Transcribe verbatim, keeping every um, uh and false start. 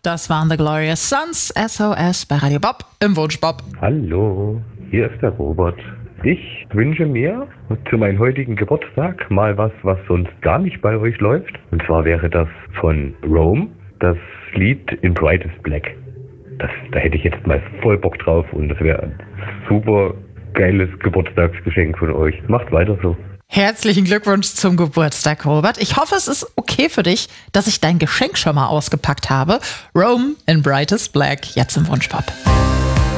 Das waren The Glorious Sons, S O S bei Radio Bob im Wunschbob. Hallo, hier ist der Robert. Ich wünsche mir zu meinem heutigen Geburtstag mal was, was sonst gar nicht bei euch läuft. Und zwar wäre das von Rome, das Lied In Brightest Black. Das, da hätte ich jetzt mal voll Bock drauf und das wäre ein super geiles Geburtstagsgeschenk von euch. Macht weiter so. Herzlichen Glückwunsch zum Geburtstag, Robert. Ich hoffe, es ist okay für dich, dass ich dein Geschenk schon mal ausgepackt habe. Rome in Brightest Black, jetzt im Wunschpop.